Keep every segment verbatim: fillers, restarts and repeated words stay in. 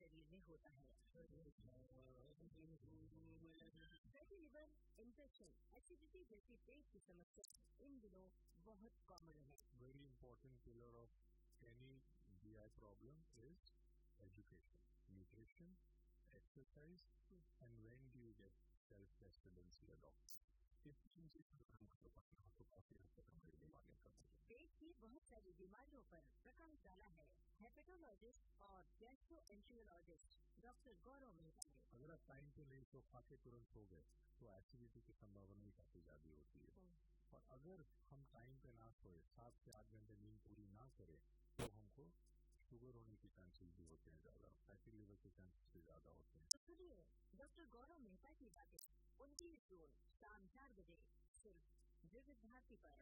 शरीर में होता है। फैटी लिवर, इन्फेक्शन, एसिडिटी जैसी पेट की समस्या इन दिनों बहुत कॉमन है। Very important pillar of any G I problem is education, nutrition, exercise, and when do you get self-tested and see a doctor. पेट की बहुत सारी बीमारियों पर प्रकाश डाला है हेपेटोलॉजिस्ट और गैस्ट्रोएंटेरोलॉजिस्ट डॉक्टर गौरव मेहता ने। अगर आप टाइम पे नहीं तो खा के तुरंत सो गए तो एसिडिटी की संभावना भी काफी ज्यादा होती है। और अगर हम टाइम पे ना सोए, सात से आठ घंटे नींद पूरी ना करें तो हमको शुगर होने के चांसेस भी होते हैं ज्यादा, फैटी लिवर के चांसेस भी ज्यादा होते हैं। तो सुनिए डॉक्टर गौरव मेहता की बातें उनतीस जून शाम चार बजे सिर्फ विविध भारती पर।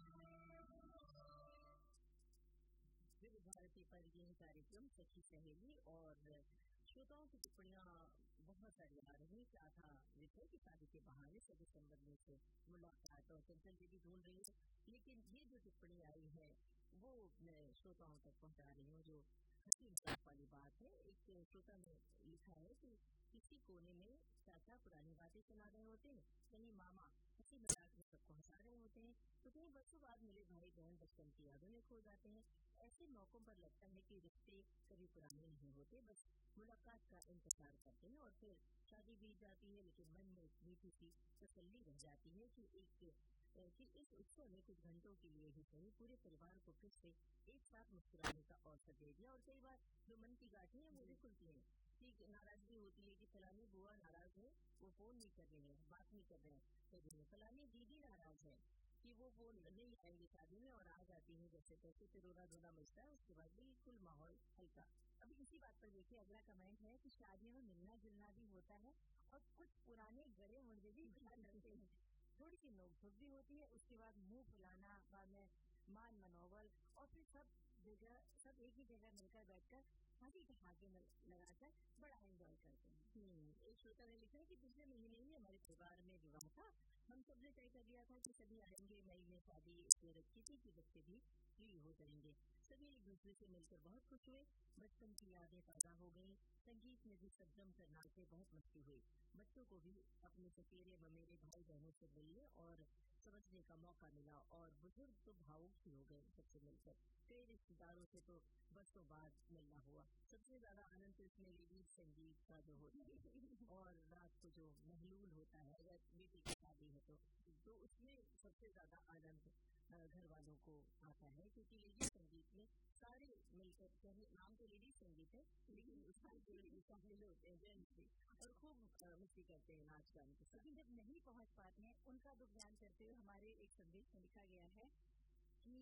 विविध भारती पर यह कार्यक्रम सखी सहेली और श्रोताओं की टिप्पणियां बहुत सारी आ रही है। क्या था विषय की शादी के बहाने सभी संबंधियों से मुलाकात और चंचल जी भी ढूंढ रही है, लेकिन ये जो टिप्पणी आई है वो मैं श्रोताओं तक पहुंचा रही हूँ। जो हंसी मजाक वाली बात है, एक श्रोता ने लिखा है कि किसी कोने में चाचा पुरानी बातें सुना रहे होते हैं, कहीं मामा हंसी मजाक में सबको हंसा रहे होते हैं, तो कहीं बरसों बाद मिले भाई बहन बचपन की यादों में खो जाते हैं। ऐसे मौकों पर लगता है कि रिश्ते कभी पुराने नहीं होते, बस मुलाकात का इंतजार करते हैं और फिर शादी बीत जाती है, लेकिन मन में एक मीठी सी तसल्ली रह जाती है कि एक कि इस उत्सव में कुछ घंटों के लिए ही सही पूरे परिवार को फिर से एक साथ मुस्कुराने का अवसर दे दिया। और कई बार जो मन की गांठें हैं वो भी खुलती हैं। ठीक नाराजगी होती है कि फलानी बुआ नाराज है, वो फोन नहीं कर रही है, बात नहीं कर रहे हैं, फलानी दीदी नाराज है कि वो फोन नहीं आएंगे शादी में और आ जाती है जैसे तैसे, फिर रोना धोना मचता है, उसके बाद बिल्कुल माहौल हल्का। अभी इसी बात पर देखिए अगला कमेंट है कि शादियों में मिलना जुलना भी होता है और कुछ पुराने गले मुर्दे भी बुला करते हैं, थोड़ी सी नोक झोंक भी होती है, उसके बाद मुंह फुलाना, बाद में मान मनोबल और फिर सब जगह सब एक ही जगह मिलकर बैठकर हंसी ठहाके लगाकर बड़ा एंजॉय करते हैं। एक श्रोता ने लिखा है कि पिछले महीने ही हमारे परिवार में विवाह था, हम सबने तय कर दिया था कि सभी आएंगे, मई में शादी इसलिए रखी थी कि बच्चे भी फ्री हो जाएंगे। सभी एक दूसरे से मिलकर बहुत खुश हुए, बचपन की यादें ताजा हो गई, संगीत में भी सब जमकर नाचे, बहुत मस्ती हुई, बच्चों को भी अपने सपेरे ममेरे भाई बहनों से मिलने और समझने का मौका मिला और बुजुर्ग तो भावुक ही हो गए सबसे मिलकर। कई रिश्तेदारों से तो बरसों बाद मिलना हुआ। सबसे ज्यादा आनंद तो इसमें लेडीज संगीत का जो होता है और रात को जो महलूल होता है, अगर बेटी की शादी है तो तो उसमें सबसे ज्यादा आनंद घर वालों को आता है, क्योंकि लेडीज संगीत में सारे मिलकर, नाम तो लेडीज संगीत है लेकिन उसमें शामिल होते हैं जेंट्स भी और खूब मस्ती करते हैं नाच गाने के साथ। जब नहीं पहुंच पाते हैं उनका दुख ध्यान करते हुए हमारे एक संदेश में लिखा गया है कि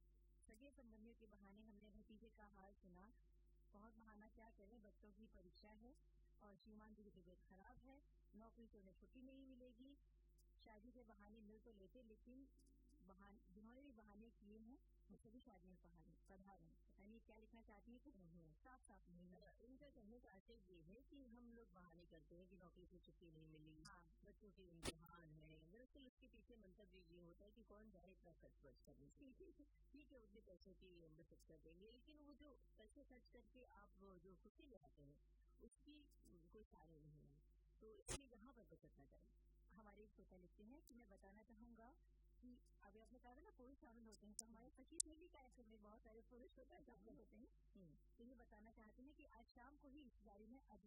सगे संबंधियों के बहाने हमने भतीजे का हाल सुना, बहुत बहाना क्या करें, बच्चों की परीक्षा है और श्रीमान जी की तबीयत खराब है, नौकरी से उन्हें छुट्टी नहीं मिलेगी, शादी के बहाने मिल तो लेते लेकिन बहाने जिन्होंने भी बहाने किए हैं वो सभी शादियों बहाने पधार हैं। यानी क्या लिखना चाहती है कि साफ साफ नहीं है। इनका कहने का आशय ये है कि हम लोग बहाने करते हैं कि नौकरी से छुट्टी नहीं मिली, हाँ बच्चों के इम्तिहान है, दरअसल उसके पीछे मंतव्य ये होता है कि कौन जाए इतना खर्च वर्च करने से, ठीक है उतने पैसों की बचत कर देंगे, लेकिन वो जो पैसे खर्च करके आप जो खुशी लाते हैं उसकी कोई सारे नहीं है, तो इसलिए यहाँ पर बचत न करें। हमारे एक श्रोता लिखते हैं कि मैं बताना चाहूंगा कि अभी आपने कहा ना पुरुष शामिल होते हैं, तो हमारे सखी सहेली कार्यक्रम में बहुत सारे पुरुष श्रोता शामिल होते हैं, तो ये बताना चाहते हैं कि आज शाम को